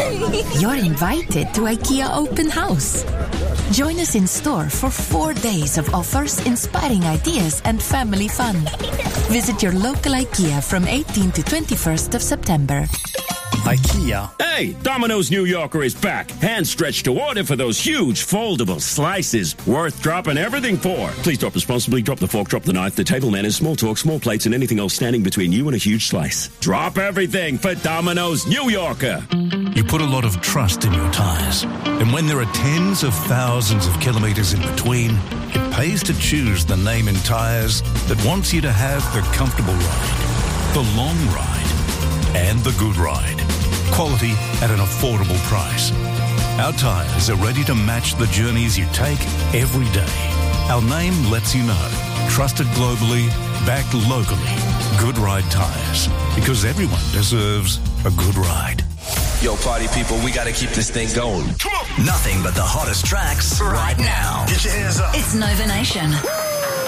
You're invited to IKEA Open House. Join us in store for 4 days of offers, inspiring ideas, and family fun. Visit your local IKEA from 18 to 21st of September. IKEA. Hey, Domino's New Yorker is back. Hand stretched to order for those huge foldable slices. Worth dropping everything for. Please drop responsibly. Drop the fork, drop the knife, the table manners, small talk, small plates, and anything else standing between you and a huge slice. Drop everything for Domino's New Yorker. You put a lot of trust in your tyres. And when there are tens of thousands of kilometres in between, it pays to choose the name in tyres that wants you to have the comfortable ride, the long ride, and the good ride. Quality at an affordable price. Our tyres are ready to match the journeys you take every day. Our name lets you know. Trusted globally, backed locally. Good Ride Tyres. Because everyone deserves a good ride. Yo, party people, we gotta keep this thing going. Come on! Nothing but the hottest tracks right now. Get your hands up. It's Nova Nation.